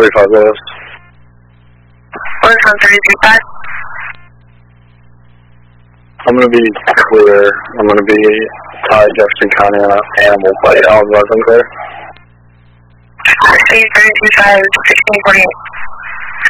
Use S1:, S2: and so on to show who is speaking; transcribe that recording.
S1: 45 Lewis.
S2: What is 1335?
S1: I'm going to be clear. I'm going to be tied Jefferson County on an animal plate. I'll advise I'm clear.
S2: 1335, 1648.